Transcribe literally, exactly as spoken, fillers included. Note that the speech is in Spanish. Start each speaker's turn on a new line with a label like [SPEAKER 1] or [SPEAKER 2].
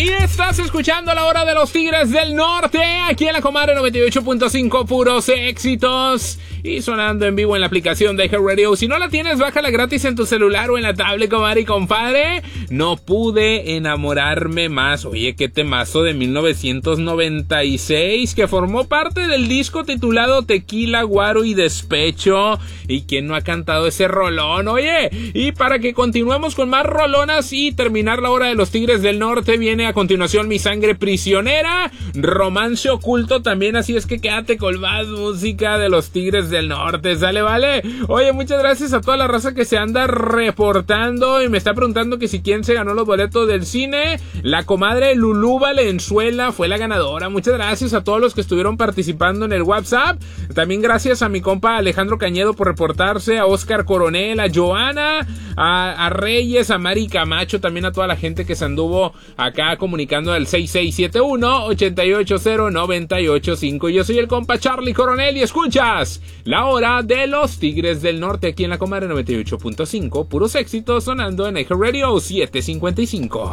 [SPEAKER 1] Y estás escuchando La Hora de los Tigres del Norte, aquí en la Comadre noventa y ocho punto cinco, puros éxitos. Y sonando en vivo en la aplicación de iHeartRadio. Si no la tienes, bájala gratis en tu celular o en la tablet, comadre y compadre. No pude enamorarme más. Oye, qué temazo de mil novecientos noventa y seis, que formó parte del disco titulado Tequila, Guaro y Despecho. ¿Y quién no ha cantado ese rolón? Oye, y para que continuemos con más rolonas y terminar La Hora de los Tigres del Norte, viene a continuación Mi Sangre Prisionera, Romance Oculto también, así es que quédate con más música de los Tigres del Norte, ¿sale? Vale. Oye, muchas gracias a toda la raza que se anda reportando y me está preguntando que si quién se ganó los boletos del cine. La comadre Lulú Valenzuela fue la ganadora. Muchas gracias a todos los que estuvieron participando en el WhatsApp. También gracias a mi compa Alejandro Cañedo por reportarse, a Oscar Coronel, a Joana, a, a Reyes, a Mari Camacho, también a toda la gente que se anduvo acá comunicando al seis seis siete uno, ocho ocho cero, nueve ocho cinco. Yo soy el compa Charlie Coronel y escuchas La Hora de los Tigres del Norte aquí en la Comadre noventa y ocho punto cinco, puros éxitos sonando en iHeartRadio setecientos cincuenta y cinco.